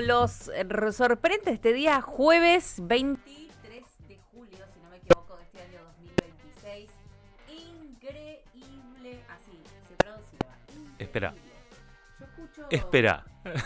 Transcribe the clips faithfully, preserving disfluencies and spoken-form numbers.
los sorprende este día jueves veintitrés de julio, si no me equivoco, de este año dos mil veintiséis. Increíble, así se traduce. Espera. Yo escucho Espera.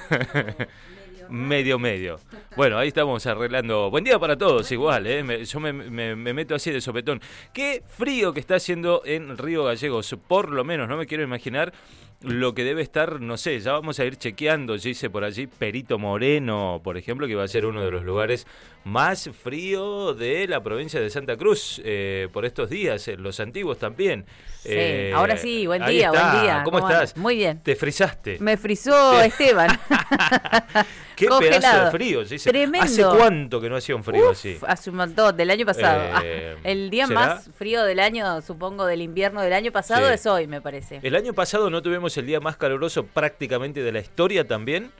medio, medio, medio. Bueno, ahí estamos arreglando. Buen día para todos, igual, ¿eh? Me, yo me, me, me meto así de sopetón. Qué frío que está haciendo en Río Gallegos, por lo menos, no me quiero imaginar lo que debe estar, no sé, ya vamos a ir chequeando, yo hice por allí Perito Moreno, por ejemplo, que va a ser uno de los lugares más fríos de la provincia de Santa Cruz, eh, por estos días, eh, los antiguos también. Sí, eh, ahora sí, buen ahí día, está. buen día. ¿Cómo, ¿Cómo estás? Muy bien. ¿Te frizaste? Me frizó Esteban. Qué Congelado. pedazo de frío. ¿Sí? Tremendo. ¿Hace cuánto que no hacía un frío Uf, así? Hace un montón, del año pasado. Eh, Ah, el día ¿será? más frío del año, supongo, del invierno del año pasado Sí. es hoy, me parece. El año pasado no tuvimos el día más caluroso prácticamente de la historia también.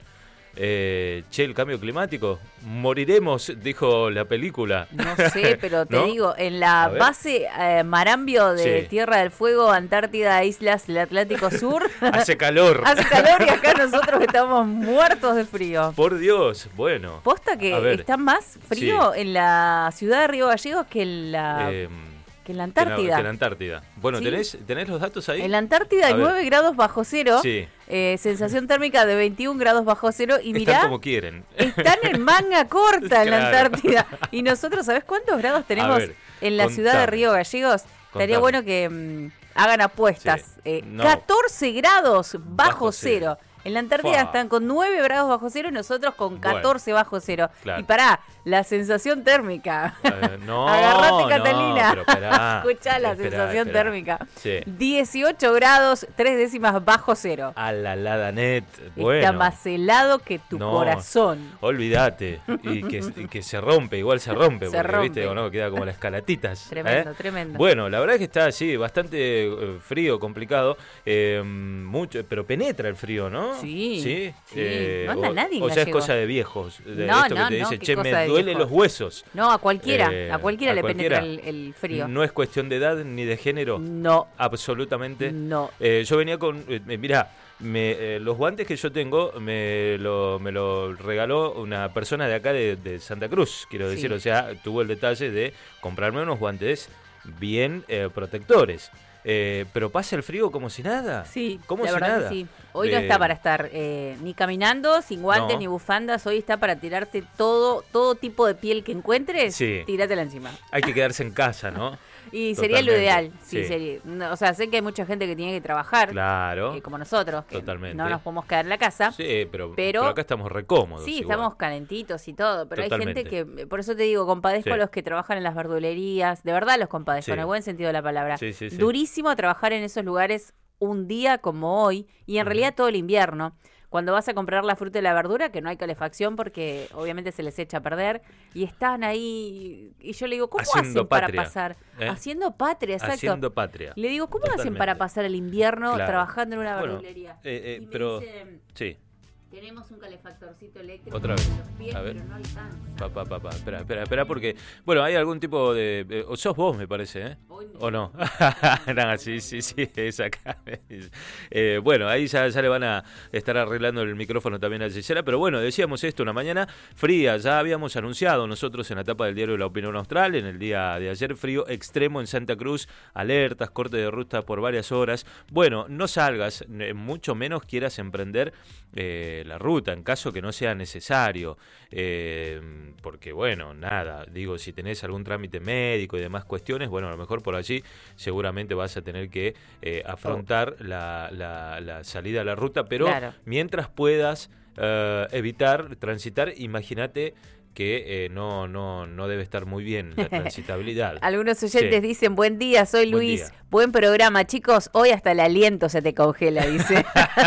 Eh, che, el cambio climático. Moriremos, dijo la película. No sé, pero te ¿No? digo, en A la ver. base eh, Marambio de Sí. Tierra del Fuego, Antártida, Islas del Atlántico Sur, Hace calor. hace calor y acá nosotros estamos muertos de frío. Por Dios, bueno. Posta que A ver. está más frío en la ciudad de Río Gallegos que en la, Eh, que en la que la- Antártida. que en la Antártida. Bueno, Sí. ¿tenés, ¿tenés los datos ahí? En la Antártida hay A ver. nueve grados bajo cero, Sí. eh, sensación térmica de veintiún grados bajo cero y Están mirá, como quieren. están en manga corta en la Claro. Antártida. Y nosotros, ¿sabés cuántos grados tenemos ver, en la ciudad de contame. Río Gallegos? Estaría Contame. bueno que mm, hagan apuestas. Sí. Eh, No. catorce grados bajo, Bajo cero. cero. En la Antártida Fua. están con nueve grados bajo cero y nosotros con Bueno. catorce bajo cero. Claro. Y pará, la sensación térmica. Eh, no, Agarrate, no, Catalina. pero esperá. Escuchá la Esperá, sensación esperá. térmica. Sí. dieciocho grados, tres décimas bajo cero. A la Ladanet. Bueno. Está más helado que tu No. corazón. Olvídate. Y que, y que se rompe, igual se rompe. Se porque, rompe. ¿viste? O no, queda como las calatitas. Tremendo, ¿eh? tremendo. Bueno, la verdad es que está así, bastante eh, frío, complicado. eh, mucho, pero penetra el frío, ¿no? Sí, Sí. sí. No anda o, nadie en O sea, es Gallegos. cosa de viejos. De No, esto no, que te no, dice, qué che, cosa me de duelen viejos. los huesos. No, a cualquiera, Eh, a cualquiera a le cualquiera. penetra el, el frío. No es cuestión de edad ni de género. No, Absolutamente. no. Eh, yo venía con. Eh, mirá, me, eh, los guantes que yo tengo me lo, me lo regaló una persona de acá de, de Santa Cruz, quiero Sí. decir. O sea, tuvo el detalle de comprarme unos guantes bien eh, protectores. Eh, pero pasa el frío como si nada. Sí, como la si verdad nada. que sí. Hoy no Eh, está para estar eh, ni caminando, sin guantes, No. ni bufandas. Hoy está para tirarte todo todo tipo de piel que encuentres, Sí. tíratela encima. Hay que quedarse en casa, ¿no? Y sería lo Totalmente, ideal. Sí, sí. sería. No, o sea, sé que hay mucha gente que tiene que trabajar, Claro. eh, como nosotros, que Totalmente. no nos podemos quedar en la casa. Sí, pero, Pero- pero acá estamos recómodos. Sí, igual. estamos calentitos y todo, pero Totalmente. hay gente que, por eso te digo, compadezco Sí. a los que trabajan en las verdulerías, de verdad los compadezco, Sí. en el buen sentido de la palabra. Sí, sí, sí. Durísimo trabajar en esos lugares un día como hoy, y en Ujú. realidad todo el invierno, cuando vas a comprar la fruta y la verdura, que no hay calefacción porque obviamente se les echa a perder, y están ahí, y yo le digo, ¿cómo Haciendo hacen para patria, pasar? ¿eh? Haciendo patria, exacto. Haciendo patria. Le digo, ¿cómo hacen Totalmente. para pasar el invierno Claro. trabajando en una Bueno, verdulería? eh, eh, Y me pero- dice, Sí. tenemos un calefactorcito eléctrico Otra en vez. los pies, A ver. pero no alcanza. Pa, pa, pa, pa. Espera, espera, espera, porque, bueno, hay algún tipo de... eh, o sos vos, me parece, ¿eh? Hoy no. ¿O no? Nada, sí, sí, sí, es acá. Eh, bueno, ahí ya, ya le van a estar arreglando el micrófono también a Gisela, pero bueno, decíamos esto, una mañana fría, ya habíamos anunciado nosotros en la tapa del diario La Opinión Austral, en el día de ayer, frío extremo en Santa Cruz, alertas, corte de ruta por varias horas. Bueno, no salgas, eh, mucho menos quieras emprender eh, la ruta, en caso que no sea necesario, eh, porque bueno, nada, digo, si tenés algún trámite médico y demás cuestiones, bueno, a lo mejor por allí seguramente vas a tener que eh, afrontar la, la, la salida a la ruta, pero Claro. mientras puedas eh, evitar transitar, imagínate que eh, no, no, no debe estar muy bien la transitabilidad. Algunos oyentes Sí. dicen, buen día, soy Buen Luis, día. buen programa, chicos, hoy hasta el aliento se te congela, dice.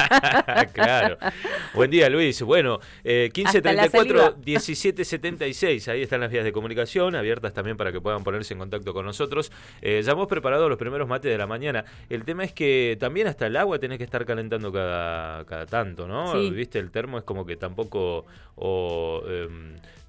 Claro. Buen día, Luis. Bueno, eh, quince treinta y cuatro, saliva. diecisiete setenta y seis. Ahí están las vías de comunicación, abiertas también para que puedan ponerse en contacto con nosotros. Eh, ya hemos preparado los primeros mates de la mañana. El tema es que también hasta el agua tenés que estar calentando cada, cada tanto, ¿no? Sí. Viste, el termo es como que tampoco... O, em,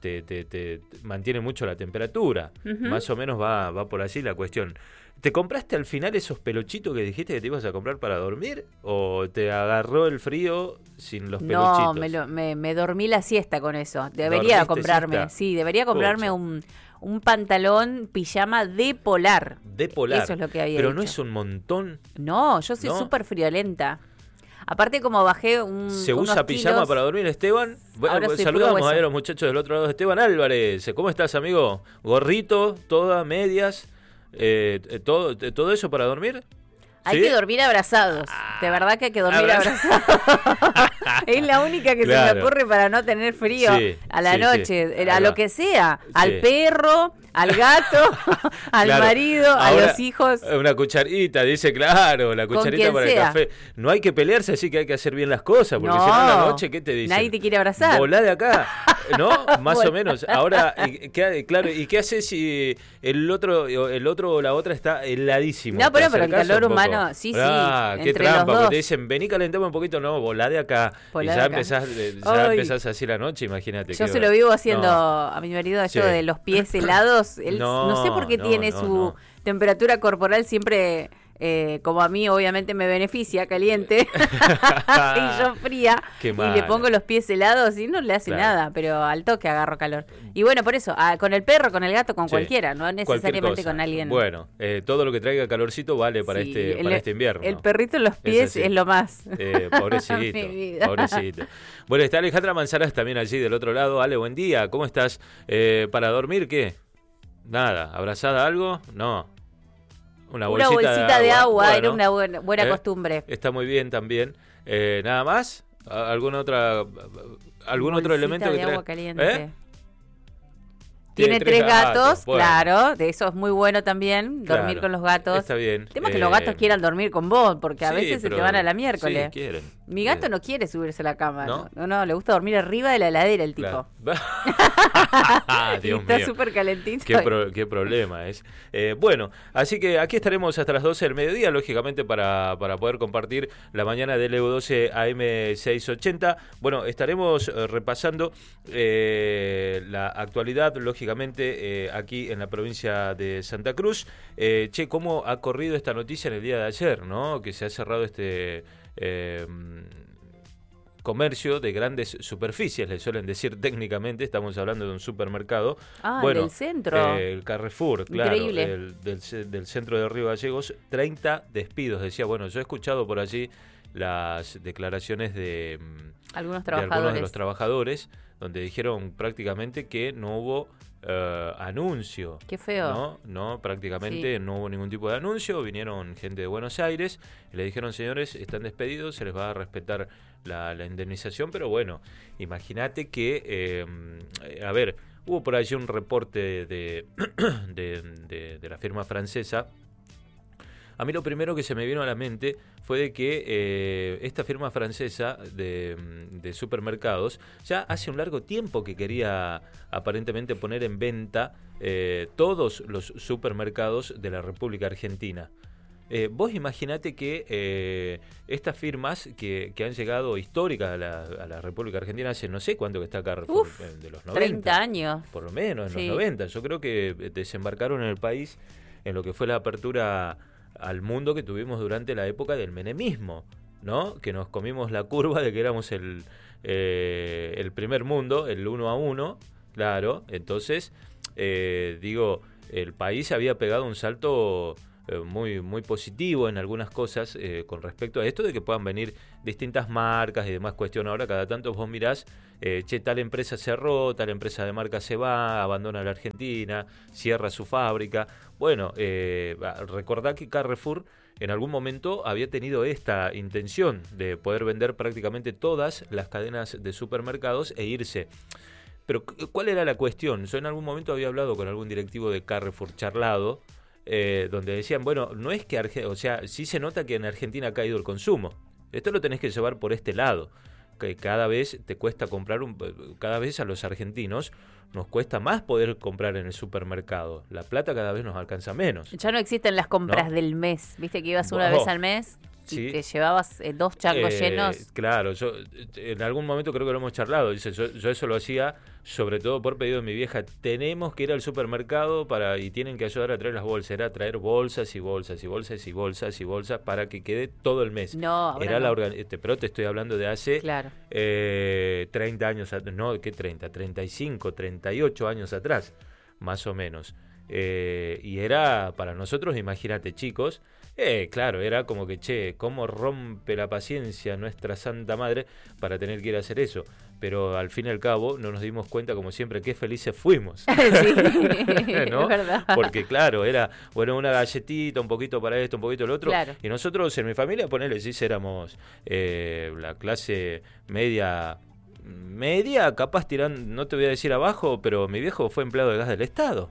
te, te, te mantiene mucho la temperatura. Uh-huh. Más o menos va, va por allí la cuestión. ¿Te compraste al final esos peluchitos que dijiste que te ibas a comprar para dormir? ¿O te agarró el frío sin los peluchitos? No, me, lo, me, me dormí la siesta con eso. Debería comprarme, siesta? sí, debería comprarme un, un pantalón pijama de polar. De polar. Eso es lo que había Pero dicho. no es un montón. No, yo soy súper ¿no? friolenta. Aparte, como bajé un ¿Se usa pijama kilos, para dormir, Esteban? Bueno, saludamos a los muchachos del otro lado. Esteban Álvarez, ¿cómo estás, amigo? Gorrito, todas, medias, eh, todo, todo eso para dormir. Hay ¿Sí? que dormir abrazados. De verdad que hay que dormir abrazados. Es la única que claro. se me ocurre para no tener frío sí, a la sí, noche. Sí. A lo que sea. Sí. Al perro, al gato, al claro. marido, ahora, a los hijos. Una cucharita, dice, claro, la cucharita para sea. el café. No hay que pelearse, así que hay que hacer bien las cosas. Porque no, si no, en la noche, ¿qué te dicen? Nadie te quiere abrazar. Volá de acá. ¿No? Más bueno. o menos. Ahora, ¿qué, claro, ¿y qué haces si el otro, el otro o la otra está heladísimo? No, pero, pero el calor humano, sí, sí. Ah, qué entre trampa, los dos. porque te dicen, vení, calentame un poquito. No, volá de acá. Volá y ya empezás, ya empezás así la noche, imagínate. Yo se lo vivo haciendo no. a mi marido esto sí. de los pies helados. Él no, no sé por qué no, tiene no, su no. temperatura corporal siempre... Eh, como a mí obviamente me beneficia caliente y yo fría y le pongo los pies helados y no le hace claro. nada, pero al toque agarro calor. Y bueno, por eso, ah, con el perro, con el gato, con sí. cualquiera, no necesariamente con alguien. Bueno, eh, todo lo que traiga calorcito vale para, sí, este, para el, este invierno. El perrito en los pies es, es lo más. Eh, pobrecito, pobrecito. Bueno, está Alejandra Manzaras también allí del otro lado. Ale, buen día, ¿cómo estás? Eh, ¿Para dormir qué? Nada, ¿abrazada algo? No. Una bolsita, una bolsita de agua, de agua bueno, era una buena, buena eh, costumbre. Está muy bien también. Eh, ¿Nada más? ¿Alguna otra, algún bolsita otro elemento de que agua tra- caliente? ¿Eh? Tiene, Tiene tres gatos, gatos bueno. claro, de eso es muy bueno también, dormir claro, con los gatos. Está bien. El tema es eh, que los gatos quieran dormir con vos, porque a sí, veces se te van a la miércoles. Sí, quieren. Mi gato quieren. no quiere subirse a la cama, ¿no? no, no, le gusta dormir arriba de la heladera el tipo. Claro. Dios está mío. súper calentito. Qué, pro, qué problema es. Eh, bueno, así que aquí estaremos hasta las doce del mediodía, lógicamente, para, para poder compartir la mañana del E U doce A M seiscientos ochenta. Bueno, estaremos eh, repasando eh, la actualidad, lógicamente, eh, aquí en la provincia de Santa Cruz. Eh, che, ¿cómo ha corrido esta noticia en el día de ayer, ¿no? Que se ha cerrado este eh, comercio de grandes superficies, le suelen decir técnicamente, estamos hablando de un supermercado. Ah, bueno, del centro. Eh, el Carrefour, claro, Increíble. el, del, del centro de Río Gallegos, treinta despidos. Decía, bueno, yo he escuchado por allí las declaraciones de algunos de, trabajadores. algunos de los trabajadores, donde dijeron prácticamente que no hubo Uh, anuncio. Qué feo. No, no prácticamente sí. no hubo ningún tipo de anuncio. Vinieron gente de Buenos Aires y le dijeron, señores, están despedidos, se les va a respetar la, la indemnización, pero bueno, imagínate que, eh, a ver, hubo por allí un reporte de, de, de, de la firma francesa. A mí lo primero que se me vino a la mente fue de que eh, esta firma francesa de, de supermercados ya hace un largo tiempo que quería aparentemente poner en venta eh, todos los supermercados de la República Argentina. Eh, vos imaginate que eh, estas firmas que, que han llegado históricas a la, a la República Argentina hace no sé cuánto que está Carrefour, Uf, de los noventa. treinta años. Por lo menos, en sí. los noventa. Yo creo que desembarcaron en el país en lo que fue la apertura al mundo que tuvimos durante la época del menemismo, ¿no? Que nos comimos la curva de que éramos el, eh, el primer mundo, el uno a uno, claro. Entonces, eh, digo, el país había pegado un salto eh, muy, muy positivo en algunas cosas eh, con respecto a esto de que puedan venir distintas marcas y demás cuestiones. Ahora cada tanto vos mirás, eh, che, tal empresa cerró, tal empresa de marca se va, abandona la Argentina, cierra su fábrica. Bueno, eh, recordá que Carrefour en algún momento había tenido esta intención de poder vender prácticamente todas las cadenas de supermercados e irse. Pero ¿cuál era la cuestión? Yo en algún momento había hablado con algún directivo de Carrefour, charlado, eh, donde decían, bueno, no es que, Arge- o sea, sí se nota que en Argentina ha caído el consumo. Esto lo tenés que llevar por este lado, que cada vez te cuesta comprar, un, cada vez a los argentinos nos cuesta más poder comprar en el supermercado. La plata cada vez nos alcanza menos. Ya no existen las compras, ¿no?, del mes. Viste que ibas una oh, vez al mes y sí, te llevabas eh, dos changos eh, llenos. Claro, yo en algún momento creo que lo hemos charlado. Dice, yo, yo eso lo hacía sobre todo por pedido de mi vieja. Tenemos que ir al supermercado para y tienen que ayudar a traer las bolsas. Era traer bolsas y bolsas y bolsas y bolsas y bolsas para que quede todo el mes. No, Era no. la organ... Pero te estoy hablando de hace claro. eh, treinta años, no, ¿qué treinta? treinta y cinco, treinta y ocho años atrás, más o menos. Eh, y era para nosotros, imagínate, chicos, eh, claro, era como que, che, cómo rompe la paciencia nuestra Santa Madre para tener que ir a hacer eso. Pero al fin y al cabo no nos dimos cuenta, como siempre, qué felices fuimos. Sí, ¿no? Es verdad. Porque claro, era bueno una galletita, un poquito para esto, un poquito lo otro. Claro. Y nosotros en mi familia, ponele, sí, éramos eh, la clase media, media, capaz tirando, no te voy a decir abajo, pero mi viejo fue empleado de gas del Estado.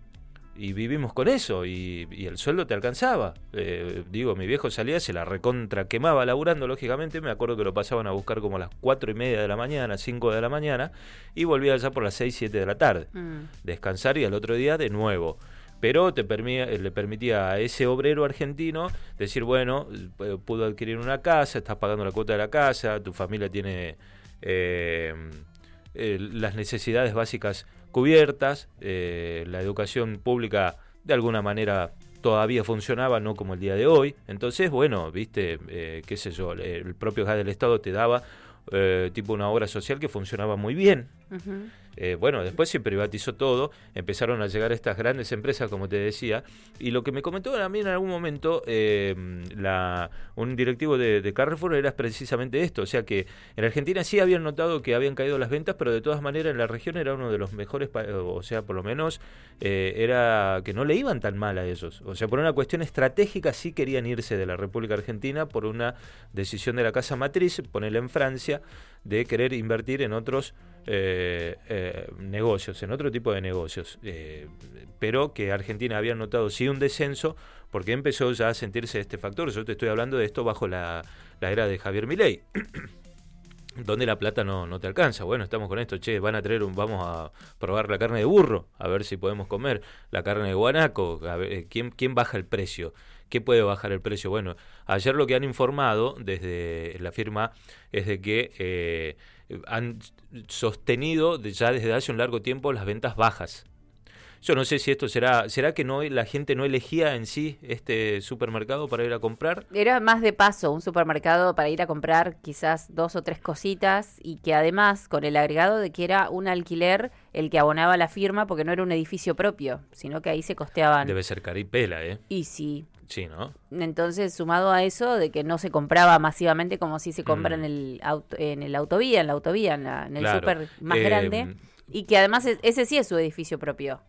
Y vivimos con eso, y, y el sueldo te alcanzaba. Eh, digo, mi viejo salía, se la recontra quemaba laburando, lógicamente. Me acuerdo que lo pasaban a buscar como a las cuatro y media de la mañana, cinco de la mañana, y volvía allá por las seis, siete de la tarde. Mm. Descansar y al otro día de nuevo. Pero te permitía, le permitía a ese obrero argentino decir, bueno, pudo adquirir una casa, estás pagando la cuota de la casa, tu familia tiene eh, eh, las necesidades básicas cubiertas, eh, la educación pública de alguna manera todavía funcionaba, no como el día de hoy. Entonces, bueno, viste, eh, qué sé yo, el propio gas del Estado te daba eh, tipo una obra social que funcionaba muy bien. Uh-huh. Eh, bueno, después se privatizó todo, empezaron a llegar estas grandes empresas, como te decía, y lo que me comentó también en algún momento eh, la, un directivo de, de Carrefour era precisamente esto, o sea que en Argentina sí habían notado que habían caído las ventas, pero de todas maneras en la región era uno de los mejores, o sea, por lo menos eh, era que no le iban tan mal a ellos, o sea, por una cuestión estratégica sí querían irse de la República Argentina por una decisión de la casa matriz, ponerla en Francia, de querer invertir en otros eh, eh, negocios, en otro tipo de negocios, eh, pero que Argentina había notado sí un descenso porque empezó ya a sentirse este factor. Yo te estoy hablando de esto bajo la, la era de Javier Milei, donde la plata no, no te alcanza. Bueno, estamos con esto, che, van a traer un, vamos a probar la carne de burro, a ver si podemos comer la carne de guanaco, a ver, ¿quién, quién baja el precio? ¿Qué puede bajar el precio? Bueno, ayer lo que han informado desde la firma es de que eh, han sostenido de, ya desde hace un largo tiempo las ventas bajas. Yo no sé si esto será, ¿será que no la gente no elegía en sí este supermercado para ir a comprar? Era más de paso, un supermercado para ir a comprar quizás dos o tres cositas y que además con el agregado de que era un alquiler el que abonaba la firma porque no era un edificio propio, sino que ahí se costeaban. Debe ser caripela, ¿eh? Y sí. Sí, ¿no? Entonces, sumado a eso de que no se compraba masivamente como si se compra mm. en el auto, en el autovía, en la autovía, en, la, en el claro. súper más eh, grande, y que además es, ese sí es su edificio propio.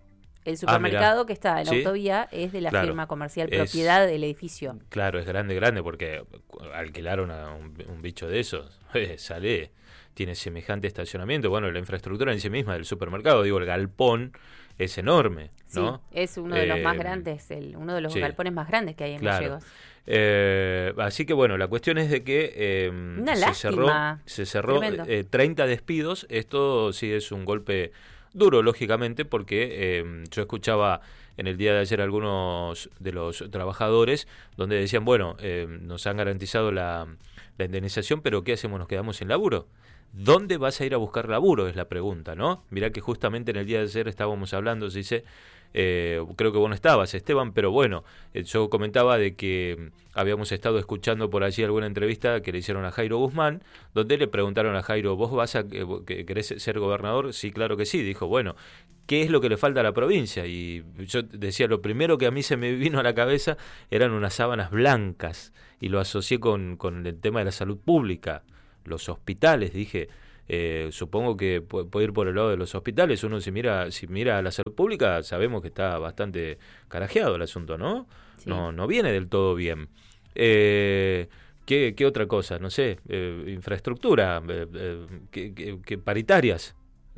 El supermercado ah, que está en la ¿sí? autovía es de la claro. firma comercial es, propiedad del edificio. Claro, es grande, grande, porque alquilaron a un, un bicho de esos, eh, sale, tiene semejante estacionamiento. Bueno, la infraestructura en sí misma del supermercado, digo, el galpón es enorme, ¿no? Sí, es uno de los eh, más grandes, el, uno de los sí. galpones más grandes que hay en claro. Gallegos. Eh, así que bueno, la cuestión es de que eh, Una se lástima. cerró, se cerró eh, treinta despidos. Esto sí es un golpe duro, lógicamente, porque eh, yo escuchaba en el día de ayer algunos de los trabajadores donde decían, bueno, eh, nos han garantizado la, la indemnización, pero ¿qué hacemos? ¿Nos quedamos sin laburo? ¿Dónde vas a ir a buscar laburo? Es la pregunta, ¿no? Mirá que justamente en el día de ayer estábamos hablando, se dice, eh, creo que vos no estabas, Esteban, pero bueno, eh, yo comentaba de que habíamos estado escuchando por allí alguna entrevista que le hicieron a Jairo Guzmán, donde le preguntaron a Jairo, ¿vos vas a que querés ser gobernador? Sí, claro que sí. Dijo, bueno, ¿qué es lo que le falta a la provincia? Y yo decía, lo primero que a mí se me vino a la cabeza eran unas sábanas blancas, y lo asocié con, con el tema de la salud pública. Los hospitales, dije, eh, supongo que puede ir por el lado de los hospitales. Uno si mira si mira a la salud pública, sabemos que está bastante carajeado el asunto, ¿no? Sí. No no viene del todo bien. Eh, ¿qué, ¿Qué otra cosa? No sé, eh, infraestructura, eh, eh, que, que, que paritarias.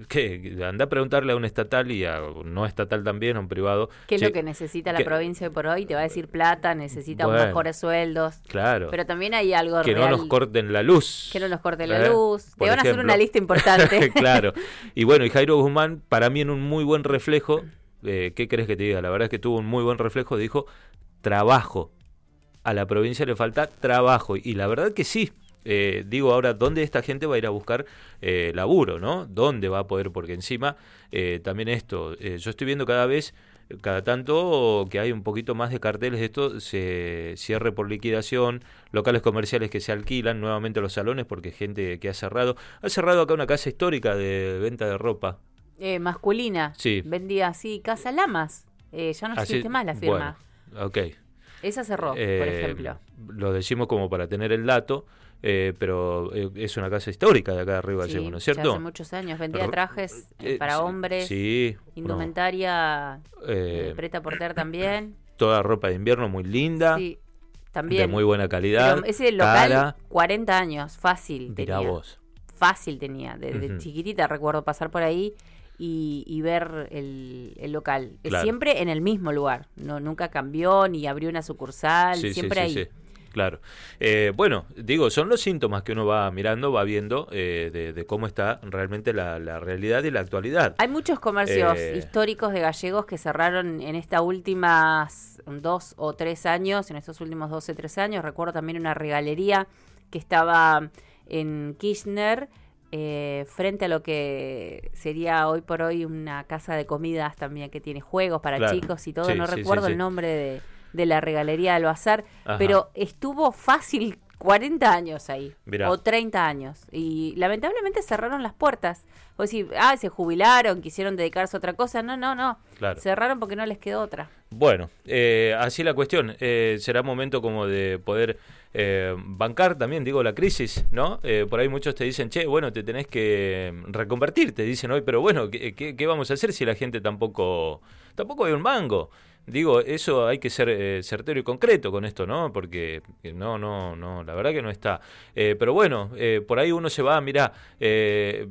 ¿qué? Anda a preguntarle a un estatal y a no estatal también, a un privado. ¿Qué es che, lo que necesita la que, provincia hoy por hoy? Te va a decir plata, necesita bueno, mejores sueldos. Claro. Pero también hay algo que real. no nos corten la luz. Que no nos corten ¿eh? la luz. Te van a hacer una lista importante. Claro. Y bueno, y Jairo Guzmán, para mí en un muy buen reflejo, eh, ¿qué crees que te diga? La verdad es que tuvo un muy buen reflejo, dijo, trabajo. A la provincia le falta trabajo. Y la verdad que sí. Eh, digo ahora, ¿dónde esta gente va a ir a buscar eh, laburo, no? ¿Dónde va a poder? Porque encima, eh, también esto, eh, yo estoy viendo cada vez, cada tanto que hay un poquito más de carteles de esto, se cierre por liquidación, locales comerciales que se alquilan, nuevamente los salones, porque gente que ha cerrado. Ha cerrado acá una casa histórica de venta de ropa. Eh, masculina. Sí. Vendía así, Casa Lamas. Eh, ya no Así, existe más la firma. Bueno, ok. Esa cerró, eh, por ejemplo. Lo decimos como para tener el dato, eh, pero eh, es una casa histórica de acá de arriba, Sí, ¿no es cierto? Ya hace muchos años vendía trajes eh, para sí, hombres, sí, indumentaria, no, eh, eh, preta porter también. Toda ropa de invierno muy linda, Sí, también. de muy buena calidad. Pero ese local, cara, cuarenta años, fácil mirá tenía. vos. Fácil tenía. Desde Uh-huh. chiquitita recuerdo pasar por ahí y, y ver el, el local. Claro. Siempre en el mismo lugar. No, nunca cambió ni abrió una sucursal. Sí, siempre sí, sí, ahí. sí. Claro. Eh, bueno, digo, son los síntomas que uno va mirando, va viendo eh, de, de cómo está realmente la, la realidad y la actualidad. Hay muchos comercios Eh, históricos de gallegos que cerraron en estas últimas dos o tres años, en estos últimos doce, tres años. Recuerdo también una regalería que estaba en Kirchner, eh, frente a lo que sería hoy por hoy una casa de comidas también que tiene juegos para Claro. chicos y todo. Sí, No sí, recuerdo sí, sí. el nombre de, de la regalería del Bazar, Ajá. pero estuvo fácil cuarenta años ahí, Mirá. o treinta años, y lamentablemente cerraron las puertas. O decir, ah, se jubilaron, quisieron dedicarse a otra cosa. No, no, no. Claro. Cerraron porque no les quedó otra. Bueno, eh, así la cuestión. Eh, será momento como de poder eh, bancar también, digo, la crisis, ¿no? Eh, por ahí muchos te dicen, che, bueno, te tenés que reconvertir, te dicen hoy, pero bueno, ¿qué, qué, qué vamos a hacer si la gente tampoco, tampoco hay un mango? Digo, eso hay que ser eh, certero y concreto con esto, ¿no? Porque no, no, no, la verdad que no está. Eh, pero bueno, eh, por ahí uno se va, mirá, eh,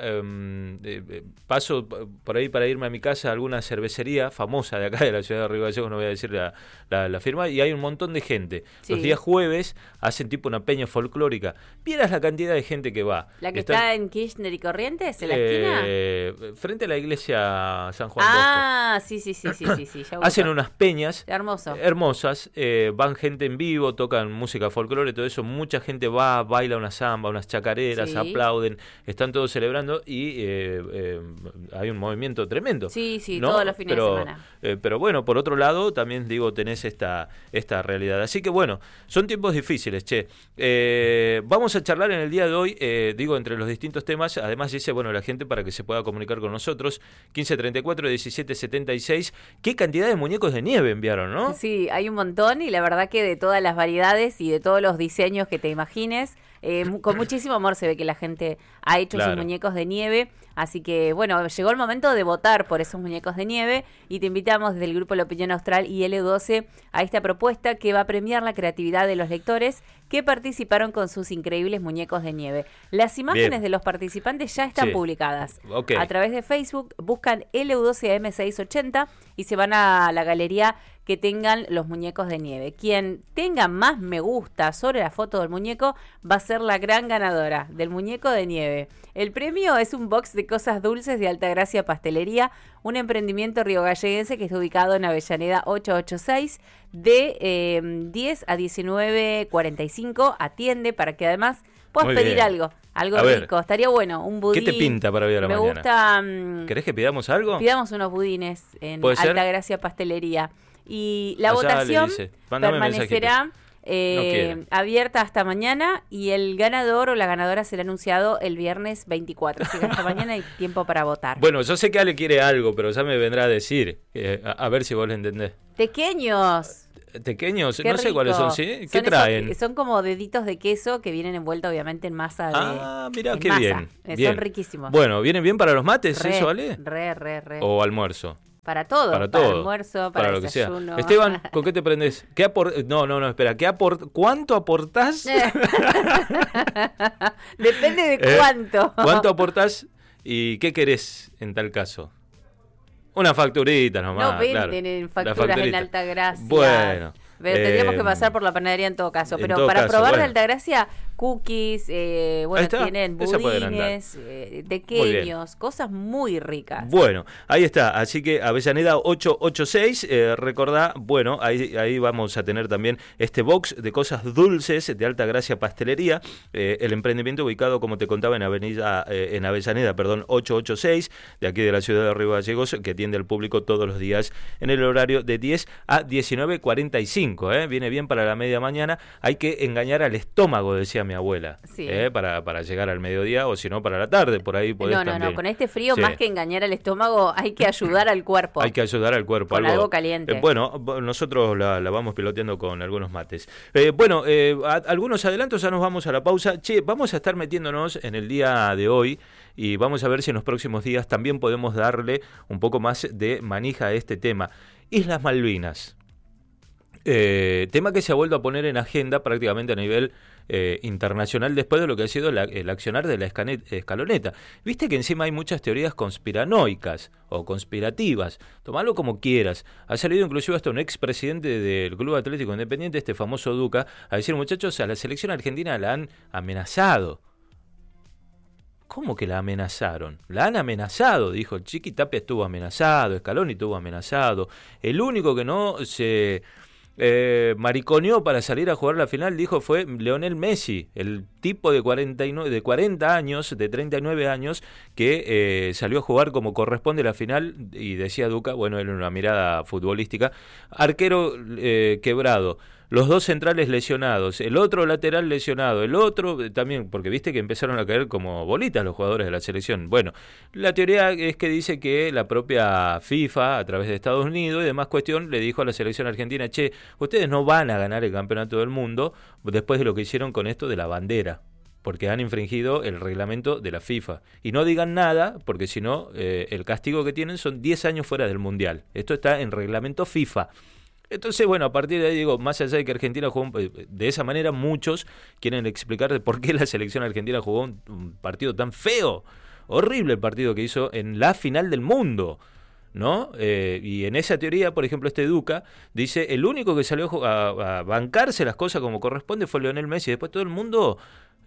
eh, eh, paso por ahí para irme a mi casa a alguna cervecería famosa de acá de la ciudad de Río Gallegos, no voy a decir la, la, la firma, y hay un montón de gente. Sí. Los días jueves hacen tipo una peña folclórica. Vieras la cantidad de gente que va. ¿La que Están, está en Kirchner y Corrientes, en la eh, esquina? frente a la iglesia San Juan Bosco. Ah, sí, sí, sí, sí, sí, sí. Ya Hacen ubico. unas peñas Hermoso. hermosas, eh, van gente en vivo, tocan música folclore, todo eso, mucha gente va, baila una samba, unas chacareras, Sí. aplauden, están todos celebrando y eh, eh, hay un movimiento tremendo. Sí, sí, ¿no? todos los fines pero, de semana. eh, pero bueno, por otro lado, también digo, tenés esta, esta realidad. Así que bueno, son tiempos difíciles, che. Eh, vamos a charlar en el día de hoy, eh, digo, entre los distintos temas, además dice, bueno, la gente para que se pueda comunicar con nosotros, quince treinta y cuatro, diecisiete setenta y seis, qué cantidad de muñecos de nieve enviaron, ¿no? Sí, hay un montón y la verdad que de todas las variedades y de todos los diseños que te imagines, eh, mu- con muchísimo amor se ve que la gente ha hecho Claro. sus muñecos de nieve. Así que, bueno, llegó el momento de votar por esos muñecos de nieve y te invitamos desde el Grupo La Opinión Austral y L doce a esta propuesta que va a premiar la creatividad de los lectores que participaron con sus increíbles muñecos de nieve. Las imágenes Bien. de los participantes ya están Sí. publicadas. Ok. A través de Facebook buscan L doce A M seiscientos ochenta y se van a la galería que tengan los muñecos de nieve. Quien tenga más me gusta sobre la foto del muñeco va a ser la gran ganadora del muñeco de nieve. El premio es un box de cosas dulces de Altagracia Pastelería, un emprendimiento riogalleguense que está ubicado en Avellaneda ochocientos ochenta y seis, de eh, diez a diecinueve cuarenta y cinco. Atiende para que además puedas Muy pedir bien. algo, algo A ver. rico. Estaría bueno, un budín. ¿Qué te pinta para hoy a la Me mañana? gusta... mm, ¿Querés que pidamos algo? Pidamos unos budines en ¿Puede ser? Altagracia Pastelería. Y la Allá le votación dice. Mándame permanecerá eh, No quiere. abierta hasta mañana y el ganador o la ganadora será anunciado el viernes veinticuatro. Así que hasta mañana hay tiempo para votar. Bueno, yo sé que Ale quiere algo, pero ya me vendrá a decir. eh, a, a ver si vos lo entendés. Pequeños. Pequeños, Qué no sé rico. cuáles son, ¿sí? ¿Qué Son esos traen? que- son como deditos de queso que vienen envueltos obviamente en masa de... Ah, mirá, en qué masa. bien, Eh, bien. Son riquísimos. Bueno, ¿vienen bien para los mates Re, eso, Ale? Re, re, re. ¿O almuerzo? Para todo. Para todo. almuerzo, para, lo que sea. desayuno. Esteban, ¿con qué te prendés? ¿Qué apor- no, no, no, espera. ¿Qué aport ¿Cuánto aportás? Depende de ¿Eh? cuánto. ¿Cuánto aportás? ¿Y qué querés en tal caso? Una facturita nomás. No venden claro. facturas en Altagracia. Bueno. Pero tendríamos eh, que pasar por la panadería en todo caso. Pero todo para caso, probar bueno. de Altagracia, cookies, eh, bueno, tienen budines, eh, pequeños, cosas muy ricas. Bueno, ahí está. Así que Avellaneda ocho ocho seis, eh, recordá, bueno, ahí, ahí vamos a tener también este box de cosas dulces de Altagracia Pastelería. Eh, el emprendimiento ubicado, como te contaba, en Avenida, eh, en Avellaneda, perdón, ocho ocho seis, de aquí de la ciudad de Río Gallegos, que atiende al público todos los días en el horario de diez a diecinueve cuarenta y cinco. ¿eh? Viene bien para la media mañana. Hay que engañar al estómago, decía mi abuela, sí. ¿eh? para, para llegar al mediodía, o si no, para la tarde, por ahí podés No, no, también. no, con este frío, sí. más que engañar al estómago, hay que ayudar al cuerpo. Hay que ayudar al cuerpo. Con algo, algo caliente. Eh, bueno, nosotros la, la vamos piloteando con algunos mates. Eh, bueno, eh, a, algunos adelantos, ya nos vamos a la pausa. Che, vamos a estar metiéndonos en el día de hoy y vamos a ver si en los próximos días también podemos darle un poco más de manija a este tema. Islas Malvinas. Eh, tema que se ha vuelto a poner en agenda prácticamente a nivel eh, internacional después de lo que ha sido la, el accionar de la escaloneta. Viste que encima hay muchas teorías conspiranoicas o conspirativas, tomalo como quieras. Ha salido inclusive hasta un expresidente del Club Atlético Independiente, este famoso Duca, a decir, muchachos, a la selección argentina la han amenazado. ¿Cómo que la amenazaron? La han amenazado, dijo. Chiqui Tapia estuvo amenazado, Scaloni estuvo amenazado. El único que no se... Eh, mariconeó para salir a jugar la final, dijo, fue Lionel Messi, el tipo de cuarenta y nueve, de cuarenta años, de treinta y nueve años, que eh, salió a jugar como corresponde la final, y decía Duca, bueno, era una mirada futbolística, arquero eh, quebrado, los dos centrales lesionados, el otro lateral lesionado, el otro también, porque viste que empezaron a caer como bolitas los jugadores de la selección. Bueno, la teoría es que dice que la propia FIFA, a través de Estados Unidos y demás cuestión, le dijo a la selección argentina, che, ustedes no van a ganar el campeonato del mundo después de lo que hicieron con esto de la bandera, porque han infringido el reglamento de la FIFA. Y no digan nada, porque si no, eh, el castigo que tienen son diez años fuera del Mundial. Esto está en reglamento FIFA. Entonces, bueno, a partir de ahí digo, más allá de que Argentina jugó un, de esa manera, muchos quieren explicar de por qué la selección argentina jugó un, un partido tan feo, horrible el partido que hizo en la final del mundo, ¿no? Eh, y en esa teoría, por ejemplo, este Duca dice, el único que salió a, a bancarse las cosas como corresponde fue Lionel Messi, después todo el mundo...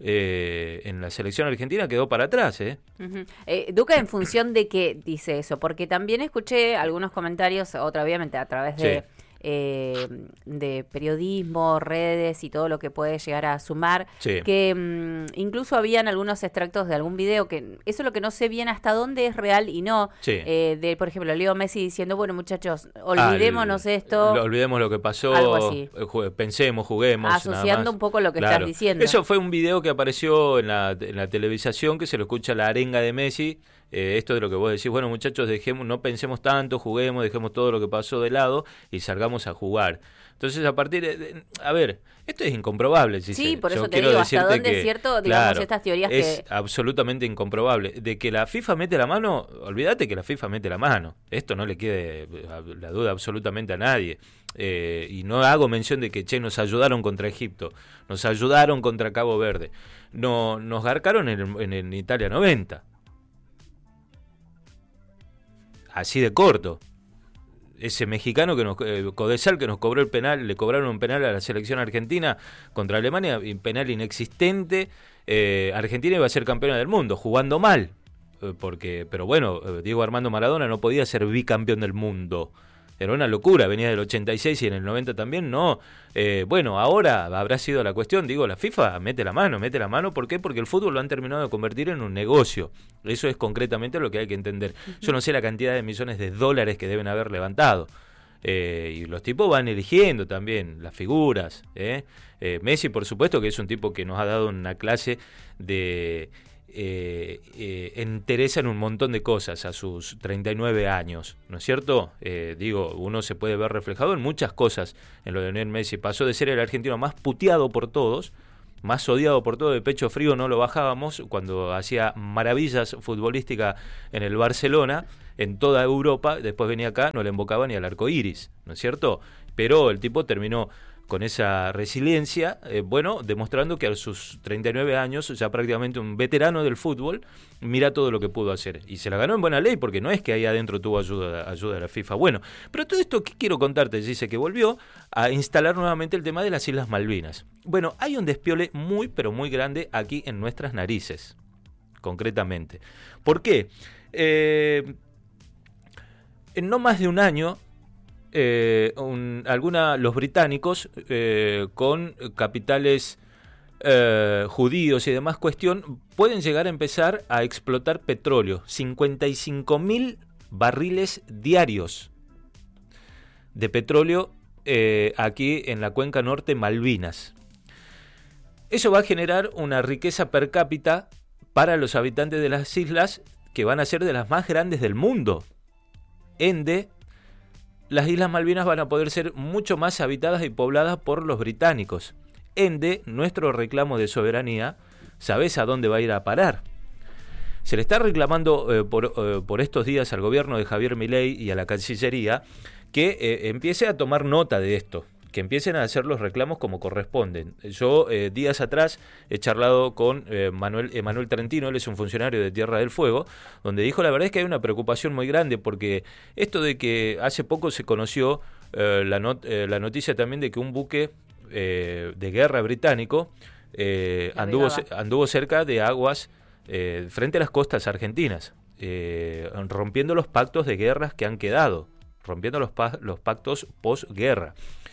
Eh, en la selección argentina quedó para atrás. ¿eh? Uh-huh. Eh, Duca, ¿en función de qué dice eso? Porque también escuché algunos comentarios, otra obviamente a través de... Sí. Eh, de periodismo, redes y todo lo que puede llegar a sumar, sí. que um, incluso habían algunos extractos de algún video, que eso es lo que no sé bien hasta dónde es real y no, sí. eh, de por ejemplo Leo Messi diciendo, bueno muchachos, olvidémonos Al, esto, lo, olvidemos lo que pasó, algo así. Pensemos, juguemos, asociando un poco lo que claro. estás diciendo. Eso fue un video que apareció en la, en la televisación, que se lo escucha la arenga de Messi. Eh, esto de lo que vos decís, bueno muchachos, dejemos, no pensemos tanto, juguemos, dejemos todo lo que pasó de lado y salgamos a jugar. Entonces, a partir de, de a ver, esto es incomprobable. Si sí, se, por eso yo te digo, hasta dónde que, es cierto, digamos, claro, estas teorías es que... absolutamente incomprobable. De que la FIFA mete la mano, olvídate que la FIFA mete la mano. Esto no le quede la duda absolutamente a nadie. Eh, y no hago mención de que, che, nos ayudaron contra Egipto, nos ayudaron contra Cabo Verde. No, nos garcaron en, en, en Italia noventa. Así de corto. Ese mexicano que nos, eh, Codesal, que nos cobró el penal, le cobraron un penal a la selección argentina contra Alemania, un penal inexistente. Eh, Argentina iba a ser campeona del mundo, jugando mal. Eh, porque, pero bueno, eh, Diego Armando Maradona no podía ser bicampeón del mundo. Era una locura, venía del ochenta y seis y en el noventa también, no. Eh, bueno, ahora habrá sido la cuestión, digo, la FIFA mete la mano, mete la mano, ¿por qué? Porque el fútbol lo han terminado de convertir en un negocio. Eso es concretamente lo que hay que entender. Yo no sé la cantidad de millones de dólares que deben haber levantado. Eh, y los tipos van eligiendo también las figuras. ¿eh? Eh, Messi, por supuesto, que es un tipo que nos ha dado una clase de... Eh, eh, interesa en un montón de cosas a sus treinta y nueve años, ¿no es cierto? Eh, digo, uno se puede ver reflejado en muchas cosas en lo de Lionel Messi. Pasó de ser el argentino más puteado por todos, más odiado por todo, de pecho frío no lo bajábamos, cuando hacía maravillas futbolísticas en el Barcelona, en toda Europa, después venía acá, no le embocaba ni al arco iris, ¿no es cierto? Pero el tipo terminó con esa resiliencia, eh, bueno, demostrando que a sus treinta y nueve años, ya prácticamente un veterano del fútbol, mira todo lo que pudo hacer. Y se la ganó en buena ley, porque no es que ahí adentro tuvo ayuda, ayuda de la FIFA. Bueno, pero todo esto, ¿qué quiero contarte? Dice que volvió a instalar nuevamente el tema de las Islas Malvinas. Bueno, hay un despiole muy, pero muy grande aquí en nuestras narices, concretamente. ¿Por qué? Eh, en no más de un año, Eh, un, alguna, los británicos eh, con capitales eh, judíos y demás cuestión pueden llegar a empezar a explotar petróleo, cincuenta y cinco mil barriles diarios de petróleo eh, aquí en la cuenca norte Malvinas. Eso va a generar una riqueza per cápita para los habitantes de las islas que van a ser de las más grandes del mundo. Ende, las Islas Malvinas van a poder ser mucho más habitadas y pobladas por los británicos. Ende, nuestro reclamo de soberanía, ¿sabés a dónde va a ir a parar? Se le está reclamando eh, por, eh, por estos días al gobierno de Javier Milei y a la Cancillería que eh, empiece a tomar nota de esto, que empiecen a hacer los reclamos como corresponden. Yo eh, días atrás he charlado con eh, Manuel, Emanuel Trentino, él es un funcionario de Tierra del Fuego, donde dijo la verdad es que hay una preocupación muy grande, porque esto de que hace poco se conoció eh, la, not, eh, la noticia también de que un buque eh, de guerra británico eh, anduvo, anduvo cerca de aguas eh, frente a las costas argentinas, eh, rompiendo los pactos de guerras que han quedado, rompiendo los, pa- los pactos posguerra.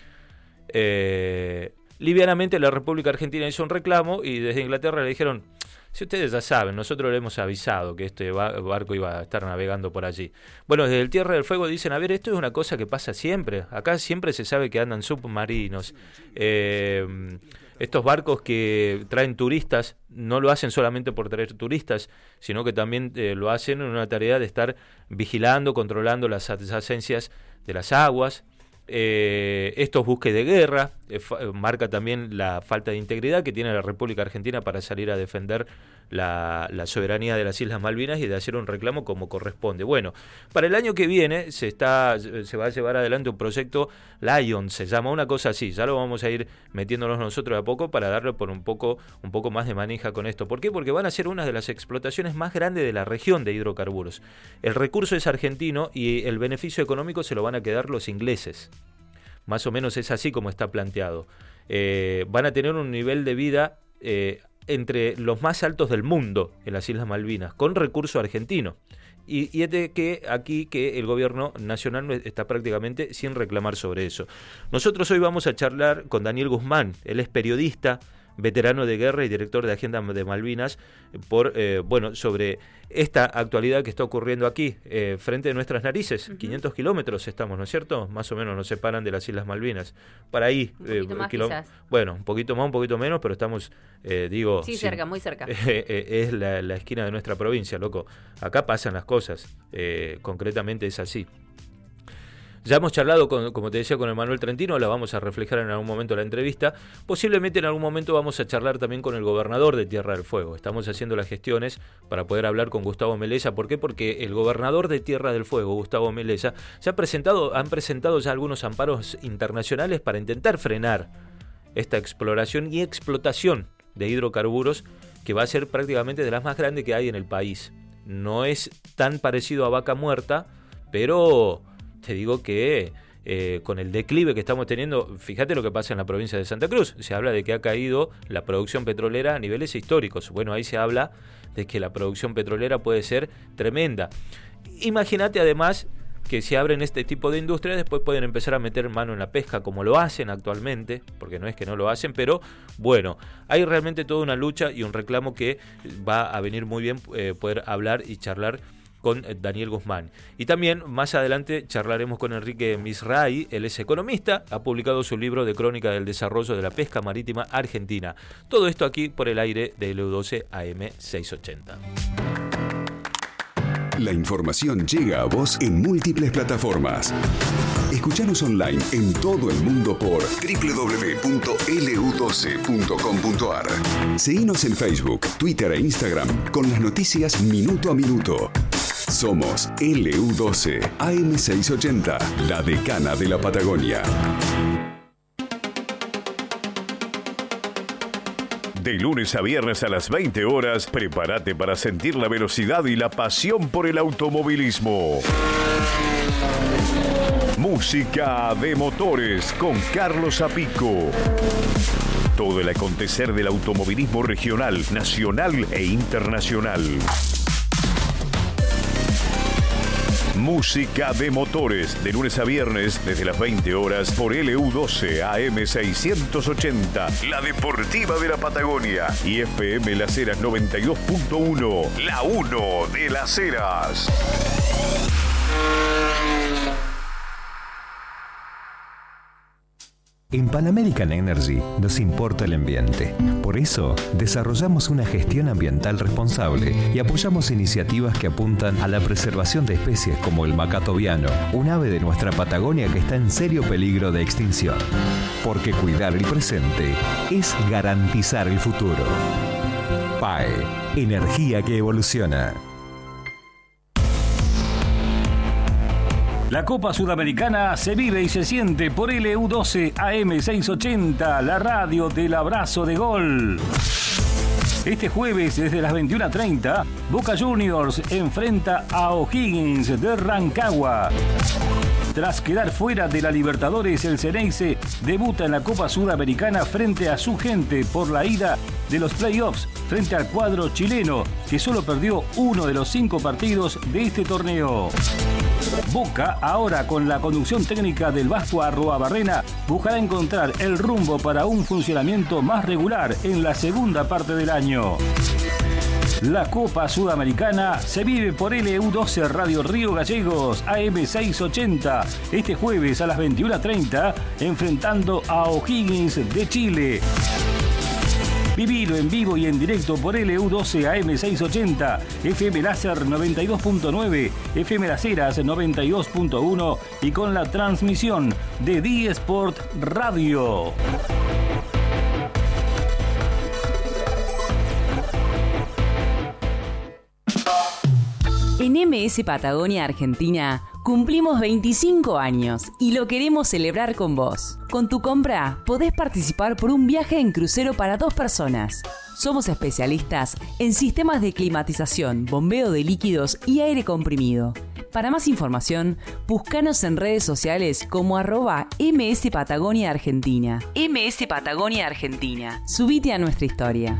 Eh, livianamente la República Argentina hizo un reclamo y desde Inglaterra le dijeron: si ustedes ya saben, nosotros le hemos avisado que este barco iba a estar navegando por allí. Bueno, desde el Tierra del Fuego dicen: a ver, esto es una cosa que pasa siempre, acá siempre se sabe que andan submarinos, eh, estos barcos que traen turistas no lo hacen solamente por traer turistas, sino que también eh, lo hacen en una tarea de estar vigilando, controlando las adyacencias de las aguas. Eh, estos buques de guerra eh, fa- marca también la falta de integridad que tiene la República Argentina para salir a defender la, la soberanía de las Islas Malvinas y de hacer un reclamo como corresponde. Bueno, para el año que viene se está se va a llevar adelante un proyecto Lion, se llama, una cosa así, ya lo vamos a ir metiéndonos nosotros de a poco para darle por un poco un poco más de manija con esto. ¿Por qué? Porque van a ser una de las explotaciones más grandes de la región de hidrocarburos. El recurso es argentino y el beneficio económico se lo van a quedar los ingleses. Más o menos es así como está planteado. Eh, van a tener un nivel de vida eh, entre los más altos del mundo en las Islas Malvinas, con recurso argentino. Y, y es de que aquí que el gobierno nacional está prácticamente sin reclamar sobre eso. Nosotros hoy vamos a charlar con Daniel Guzmán, él es periodista, veterano de guerra y director de Agenda de Malvinas, por eh, bueno, sobre esta actualidad que está ocurriendo aquí, eh, frente de nuestras narices. Uh-huh. quinientos kilómetros estamos, ¿no es cierto? Más o menos nos separan de las Islas Malvinas. Para ahí. Un poquito eh, más, kiló- quizás. Bueno, un poquito más, un poquito menos, pero estamos, eh, digo... Sí, cerca, sin, muy cerca. Eh, eh, es la, la esquina de nuestra provincia, loco. Acá pasan las cosas. Eh, concretamente es así. Ya hemos charlado, con, como te decía, con Emanuel Trentino, la vamos a reflejar en algún momento la entrevista. Posiblemente en algún momento vamos a charlar también con el gobernador de Tierra del Fuego. Estamos haciendo las gestiones para poder hablar con Gustavo Meleza. ¿Por qué? Porque el gobernador de Tierra del Fuego, Gustavo Meleza, se ha presentado, han presentado ya algunos amparos internacionales para intentar frenar esta exploración y explotación de hidrocarburos, que va a ser prácticamente de las más grandes que hay en el país. No es tan parecido a Vaca Muerta, pero... te digo que eh, con el declive que estamos teniendo, fíjate lo que pasa en la provincia de Santa Cruz, se habla de que ha caído la producción petrolera a niveles históricos. Bueno, ahí se habla de que la producción petrolera puede ser tremenda. Imagínate además que si abren este tipo de industrias, después pueden empezar a meter mano en la pesca, como lo hacen actualmente, porque no es que no lo hacen, pero bueno, hay realmente toda una lucha y un reclamo que va a venir muy bien eh, poder hablar y charlar con Daniel Guzmán. Y también más adelante charlaremos con Enrique Misray, él es economista, ha publicado su libro de crónica del desarrollo de la pesca marítima argentina. Todo esto aquí por el aire de L U doce A M seiscientos ochenta. La información llega a vos en múltiples plataformas. Escuchanos online en todo el mundo por doble u doble u doble u punto l u doce punto com punto a r. Seguinos en Facebook, Twitter e Instagram con las noticias minuto a minuto. Somos L U doce A M seiscientos ochenta, la decana de la Patagonia. De lunes a viernes a las veinte horas, prepárate para sentir la velocidad y la pasión por el automovilismo. Música de motores con Carlos Apico. Todo el acontecer del automovilismo regional, nacional e internacional. Música de motores, de lunes a viernes, desde las veinte horas, por L U doce A M seiscientos ochenta, la deportiva de la Patagonia, y F M Las Heras noventa y dos punto uno, la uno de Las Heras. En Pan American Energy nos importa el ambiente. Por eso, desarrollamos una gestión ambiental responsable y apoyamos iniciativas que apuntan a la preservación de especies como el macato viano, un ave de nuestra Patagonia que está en serio peligro de extinción. Porque cuidar el presente es garantizar el futuro. P A E, energía que evoluciona. La Copa Sudamericana se vive y se siente por L U doce A M seiscientos ochenta, la radio del abrazo de gol. Este jueves, desde las veintiuna treinta, Boca Juniors enfrenta a O'Higgins de Rancagua. Tras quedar fuera de la Libertadores, el Xeneize debuta en la Copa Sudamericana frente a su gente por la ida de los playoffs frente al cuadro chileno, que solo perdió uno de los cinco partidos de este torneo. Boca, ahora con la conducción técnica del Vasco Arruabarrena, buscará encontrar el rumbo para un funcionamiento más regular en la segunda parte del año. La Copa Sudamericana se vive por L U doce Radio Río Gallegos A M seiscientos ochenta este jueves a las veintiuna treinta, enfrentando a O'Higgins de Chile. Vivilo en vivo y en directo por L U doce A M seiscientos ochenta, F M Láser noventa y dos punto nueve, F M Las Heras noventa y dos punto uno y con la transmisión de D-Sport Radio. En M S Patagonia Argentina cumplimos veinticinco años y lo queremos celebrar con vos. Con tu compra podés participar por un viaje en crucero para dos personas. Somos especialistas en sistemas de climatización, bombeo de líquidos y aire comprimido. Para más información, búscanos en redes sociales como arroba M S Patagonia Argentina. M S Patagonia Argentina. Subite a nuestra historia.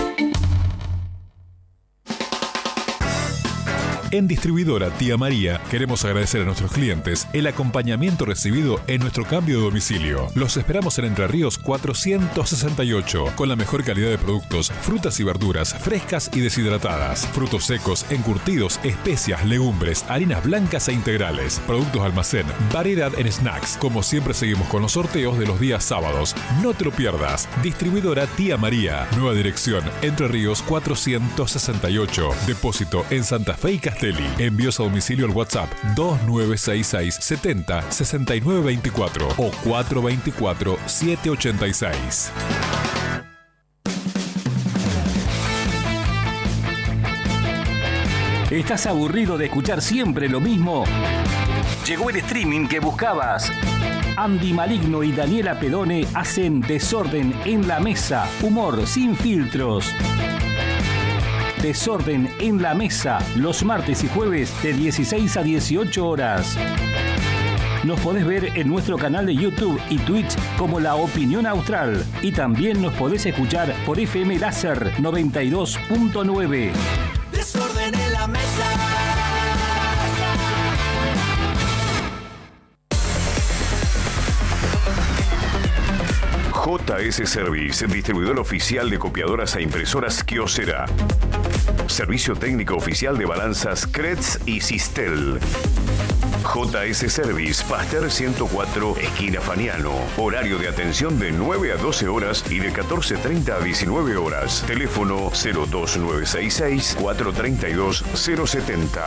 En Distribuidora Tía María queremos agradecer a nuestros clientes el acompañamiento recibido en nuestro cambio de domicilio. Los esperamos en Entre Ríos cuatrocientos sesenta y ocho, con la mejor calidad de productos, frutas y verduras frescas y deshidratadas, frutos secos, encurtidos, especias, legumbres, harinas blancas e integrales, productos de almacén, variedad en snacks. Como siempre seguimos con los sorteos de los días sábados. No te lo pierdas. Distribuidora Tía María. Nueva dirección, Entre Ríos cuatrocientos sesenta y ocho. Depósito en Santa Fe y Castelli. Envíos a domicilio al WhatsApp dos nueve seis seis setenta sesenta y nueve veinticuatro o cuatro veinticuatro siete ochenta y seis. ¿Estás aburrido de escuchar siempre lo mismo? Llegó el streaming que buscabas. Andy Maligno y Daniela Pedone hacen Desorden en la Mesa, humor sin filtros. Desorden en la Mesa, los martes y jueves de dieciséis a dieciocho horas. Nos podés ver en nuestro canal de YouTube y Twitch como La Opinión Austral. Y también nos podés escuchar por F M Láser noventa y dos punto nueve. Desorden en la Mesa. J S Service, distribuidor oficial de copiadoras e impresoras Kyocera. Servicio técnico oficial de balanzas Kretz y Sistel. J S Service, Pasteur ciento cuatro, esquina Faniano. Horario de atención de nueve a doce horas y de catorce treinta a diecinueve horas. Teléfono cero dos nueve seis seis cuatro tres dos cero siete cero.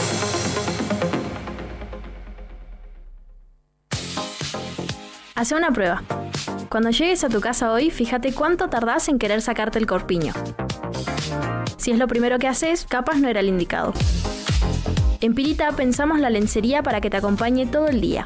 Hace una prueba. Cuando llegues a tu casa hoy, fíjate cuánto tardás en querer sacarte el corpiño. Si es lo primero que haces, capaz no era el indicado. En Pirita pensamos la lencería para que te acompañe todo el día.